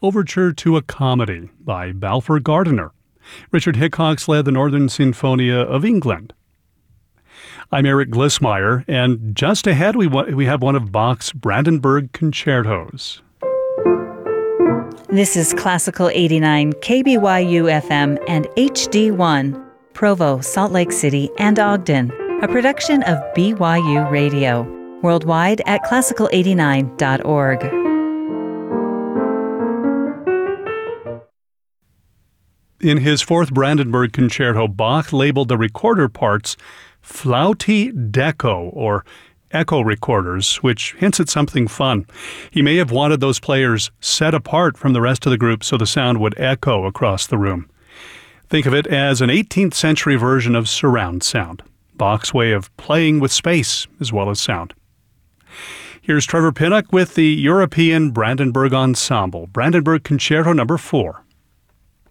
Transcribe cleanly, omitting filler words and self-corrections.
Overture to a Comedy by Balfour Gardiner. Richard Hickox led the Northern Sinfonia of England. I'm Eric Glissmeyer, and just ahead we have one of Bach's Brandenburg Concertos. This is Classical 89 KBYU FM and HD1, Provo, Salt Lake City, and Ogden, a production of BYU Radio, worldwide at classical89.org. In his fourth Brandenburg Concerto, Bach labeled the recorder parts Flauti Deco, or echo recorders, which hints at something fun. He may have wanted those players set apart from the rest of the group so the sound would echo across the room. Think of it as an 18th century version of surround sound, Bach's way of playing with space as well as sound. Here's Trevor Pinnock with the European Brandenburg Ensemble, Brandenburg Concerto No. 4.